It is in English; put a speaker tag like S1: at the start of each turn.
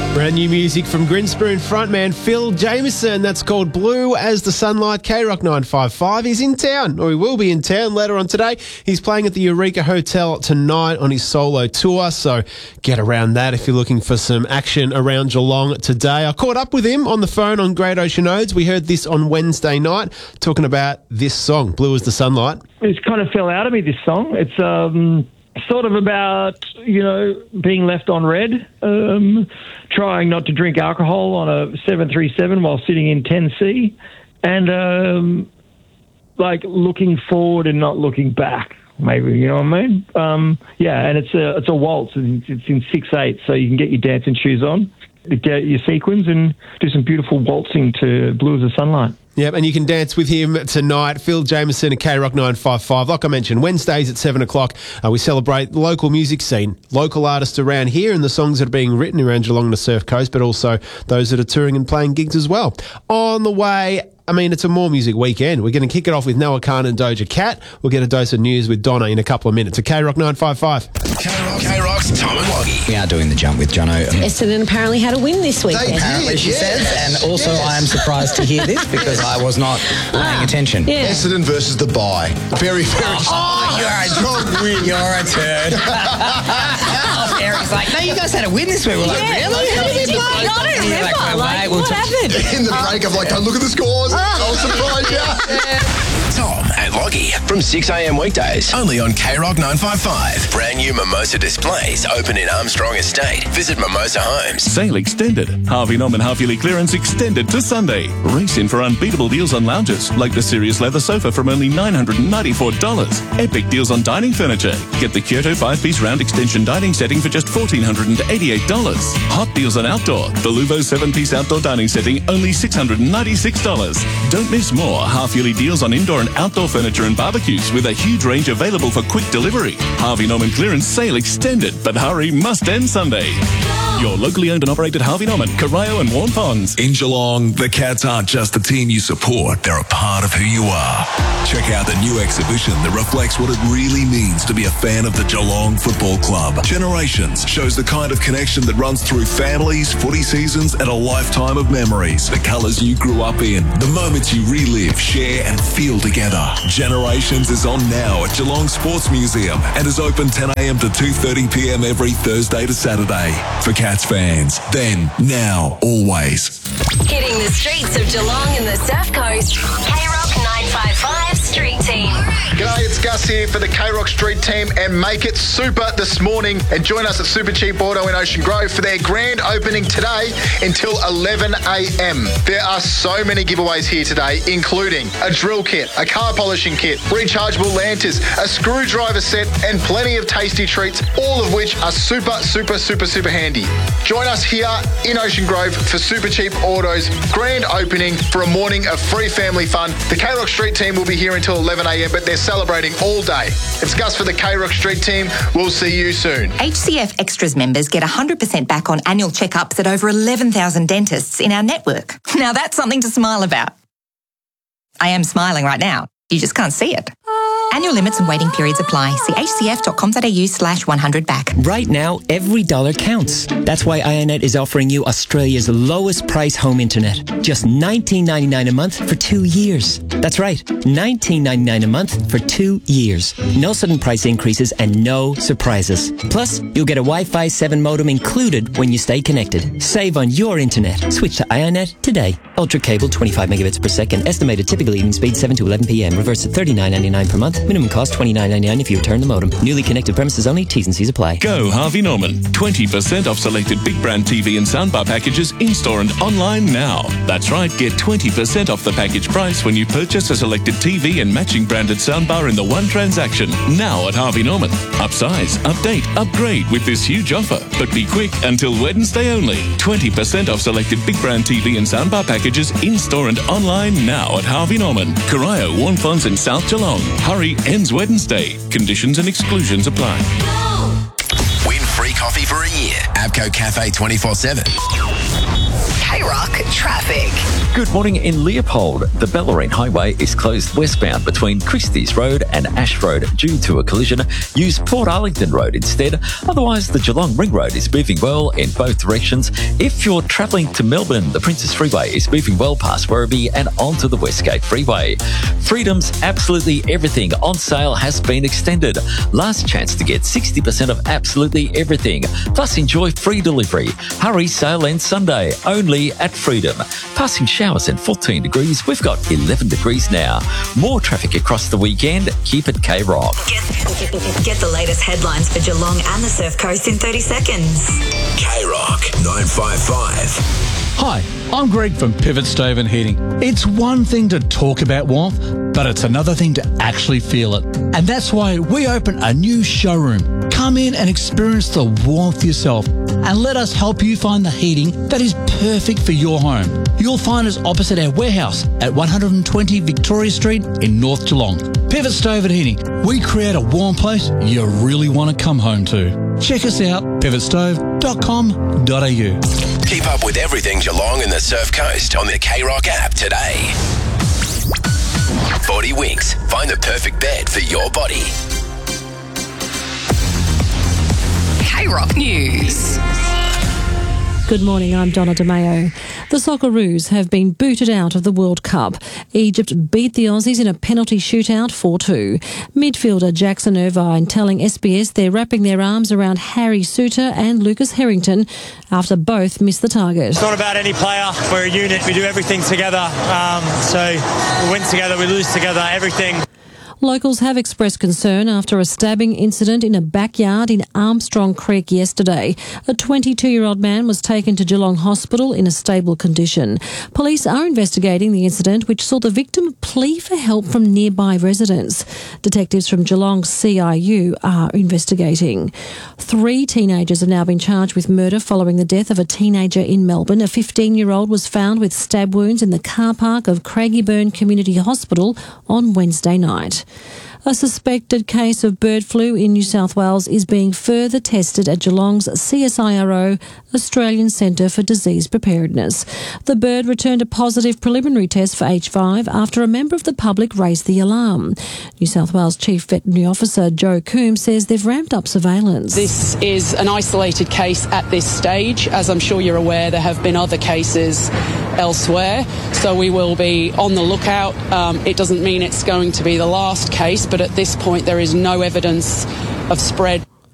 S1: Brand new music from Grinspoon frontman Phil Jameson. That's called Blue as the Sunlight. K-Rock 955. He's in town, or he will be in town later on today. He's playing at the Eureka Hotel tonight on his solo tour, so get around that if you're looking for some action around Geelong today. I caught up with him on the phone on Great Ocean Odes. We heard this on Wednesday night, talking about this song, Blue as the Sunlight.
S2: It kind of fell out of me, this song. It's sort of about, being left on red, trying not to drink alcohol on a 737 while sitting in 10C, and looking forward and not looking back, maybe, you know what I mean? And it's a waltz. It's in 6/8, so you can get your dancing shoes on, get your sequins, and do some beautiful waltzing to Blue as the Sunlight.
S1: Yep, and you can dance with him tonight. Phil Jameson at K-Rock 955. Like I mentioned, Wednesdays at 7 o'clock, we celebrate the local music scene, local artists around here and the songs that are being written around Geelong and the Surf Coast, but also those that are touring and playing gigs as well. On the way, it's a More Music weekend. We're going to kick it off with Noah Khan and Doja Cat. We'll get a dose of news with Donna in a couple of minutes. At K-Rock 955.
S3: K-Rock's Tom and Loggy.
S4: We are doing the jump with Jono.
S5: Essendon apparently had a win this weekend.
S4: Apparently, she says. And also, I am surprised to hear this because I was not paying attention.
S5: Yeah.
S3: Essendon versus the bye. Very, very
S4: You're a turd. Eric's like, no, you guys had a win this week. We're like, really?
S5: How did you play? I don't remember. What happened?
S3: In the break, I'm like, don't look at the scores. I'll surprise you. Tom and Loggy from 6 a.m. weekdays. Only on K-Rock 955. Brand new Mimosa displays open in Armstrong Estate. Visit Mimosa Homes.
S6: Sale extended. Harvey Norman half-yearly clearance extended to Sunday. Race in for unbeatable deals on lounges, like the Sirius leather sofa from only $994. Epic deals on dining furniture. Get the Kyoto 5-piece round extension dining setting for just $1,488. Hot deals on outdoor. The Luvo 7-piece outdoor dining setting, only $696. Don't miss more half-yearly deals on indoor and outdoor furniture and barbecues with a huge range available for quick delivery. Harvey Norman clearance sale extended, but hurry must end Sunday. Your locally owned and operated Harvey Norman, Corio and Warn Ponds.
S7: In Geelong, the Cats aren't just a team you support, they're a part of who you are. Check out the new exhibition that reflects what it really means to be a fan of the Geelong Football Club. Generations shows the kind of connection that runs through families, footy seasons, and a lifetime of memories. The colours you grew up in, the moments you relive, share, and feel together. Generations is on now at Geelong Sports Museum and is open 10 a.m. to 2:30 p.m. every Thursday to Saturday. For Cats fans, then, now, always.
S8: Hitting the streets of Geelong and the Surf Coast. K-Rock 955 Street Team.
S3: G'day, it's Gus here for the K-Rock Street Team, and make it super this morning and join us at Super Cheap Auto in Ocean Grove for their grand opening today until 11 a.m. There are so many giveaways here today, including a drill kit, a car polishing kit, rechargeable lanterns, a screwdriver set, and plenty of tasty treats, all of which are super handy. Join us here in Ocean Grove for Super Cheap Auto's grand opening for a morning of free family fun. The K-Rock Street Team will be here until 11 a.m, but they're celebrating all day. It's Gus for the K-Rock Street Team. We'll see you soon.
S9: HCF Extras members get 100% back on annual checkups at over 11,000 dentists in our network. Now that's something to smile about. I am smiling right now. You just can't see it. Annual limits and waiting periods apply. See hcf.com.au/100back.
S10: Right now, every dollar counts. That's why IONET is offering you Australia's lowest price home internet. Just $19.99 a month for 2 years. That's right, $19.99 a month for 2 years. No sudden price increases and no surprises. Plus, you'll get a Wi-Fi 7 modem included when you stay connected. Save on your internet. Switch to IONET today. Ultra cable, 25 megabits per second. Estimated typical evening speed 7 to 11 p.m. Reverse at $39.99 per month. Minimum cost $29.99 if you return the modem. Newly connected premises only. T's and C's apply.
S6: Go Harvey Norman. 20% off selected big brand TV and soundbar packages in-store and online now. That's right, get 20% off the package price when you purchase a selected TV and matching branded soundbar in the one transaction. Now at Harvey Norman. Upsize, update, upgrade with this huge offer. But be quick, until Wednesday only. 20% off selected big brand TV and soundbar packages in-store and online now at Harvey Norman. Corio, Warn Ponds and South Geelong. Hurry, ends Wednesday. Conditions and exclusions apply.
S3: Win free coffee for a year. Abco Cafe 24/7.
S8: K-Rock traffic.
S11: Good morning in Leopold. The Bellarine Highway is closed westbound between Christie's Road and Ash Road due to a collision. Use Port Arlington Road instead. Otherwise, the Geelong Ring Road is moving well in both directions. If you're travelling to Melbourne, the Princess Freeway is moving well past Werribee and onto the Westgate Freeway. Freedom's Absolutely Everything on sale has been extended. Last chance to get 60% of absolutely everything. Plus, enjoy free delivery. Hurry, sale ends Sunday. Only at Freedom. Passing showers and 14 degrees. We've got 11 degrees now. More traffic across the weekend. Keep it K-Rock.
S8: Get the latest headlines for Geelong and the Surf Coast in 30 seconds.
S7: K-Rock 955.
S12: Hi, I'm Greg from Pivot Stove and Heating. It's one thing to talk about warmth, but it's another thing to actually feel it. And that's why we open a new showroom. Come in and experience the warmth yourself and let us help you find the heating that is perfect for your home. You'll find us opposite our warehouse at 120 Victoria Street in North Geelong. Pivot Stove and Heating. We create a warm place you really want to come home to. Check us out, pivotstove.com.au.
S7: Keep up with everything Geelong and the Surf Coast on the K-Rock app today. 40 Winks. Find the perfect bed for your body.
S8: K-Rock News.
S5: Good morning, I'm Donna DeMayo. The Socceroos have been booted out of the World Cup. Egypt beat the Aussies in a penalty shootout 4-2. Midfielder Jackson Irvine telling SBS they're wrapping their arms around Harry Suter and Lucas Harrington after both missed the target.
S13: It's not about any player. We're a unit. We do everything together. So we win together, we lose together, everything.
S5: Locals have expressed concern after a stabbing incident in a backyard in Armstrong Creek yesterday. A 22-year-old man was taken to Geelong Hospital in a stable condition. Police are investigating the incident, which saw the victim plea for help from nearby residents. Detectives from Geelong CIU are investigating. 3 teenagers have now been charged with murder following the death of a teenager in Melbourne. A 15-year-old was found with stab wounds in the car park of Craigieburn Community Hospital on Wednesday night. A suspected case of bird flu in New South Wales is being further tested at Geelong's CSIRO, Australian Centre for Disease Preparedness. The bird returned a positive preliminary test for H5 after a member of the public raised the alarm. New South Wales Chief Veterinary Officer Joe Coombs says they've ramped up surveillance.
S14: This is an isolated case at this stage. As I'm sure you're aware, there have been other cases elsewhere, so we will be on the lookout. It doesn't mean it's going to be the last case, but at this point there is no evidence of spread.